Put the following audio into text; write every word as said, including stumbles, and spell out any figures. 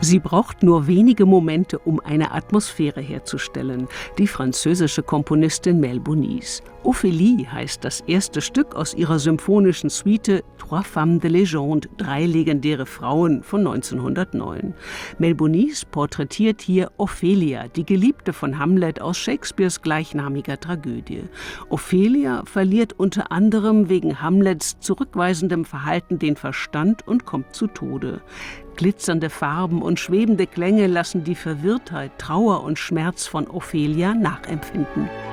Sie braucht nur wenige Momente, um eine Atmosphäre herzustellen. Die französische Komponistin Mel Bonis. Ophélie heißt das erste Stück aus ihrer symphonischen Suite Trois Femmes de Légende, drei legendäre Frauen von neunzehnhundertneun. Mel Bonis porträtiert hier Ophelia, die Geliebte von Hamlet aus Shakespeares gleichnamiger Tragödie. Ophelia verliert unter anderem wegen Hamlets zurückweisendem Verhalten den Verstand und kommt zu Tode. Glitzernde Farben und schwebende Klänge lassen die Verwirrtheit, Trauer und Schmerz von Ophelia nachempfinden.